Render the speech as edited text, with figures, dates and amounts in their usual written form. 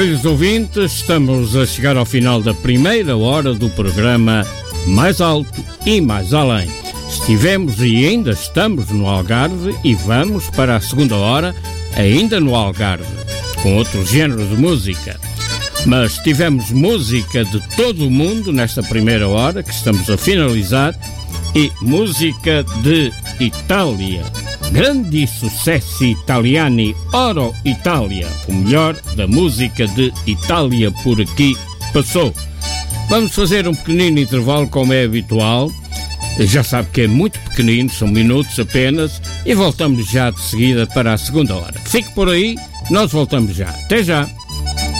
Queridos ouvintes, estamos a chegar ao final da primeira hora do programa Mais Alto e Mais Além. Estivemos e ainda estamos no Algarve e vamos para a segunda hora ainda no Algarve, com outro género de música. Mas tivemos música de todo o mundo nesta primeira hora que estamos a finalizar e música de Itália. Grandi successi italiani, Oro Itália. O melhor da música de Itália por aqui passou. Vamos fazer um pequenino intervalo como é habitual. Já sabe que é muito pequenino, são minutos apenas, e voltamos já de seguida para a segunda hora. Fique por aí, nós voltamos já. Até já!